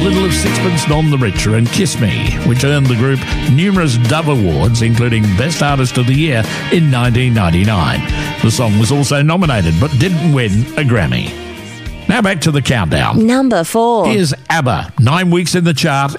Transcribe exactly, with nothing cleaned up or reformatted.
Little of Sixpence None the Richer and Kiss Me, which earned the group numerous Dove Awards, including Best Artist of the Year in nineteen ninety-nine. The song was also nominated but didn't win a Grammy. Now back to the countdown. Number four. Here's ABBA, nine weeks in the chart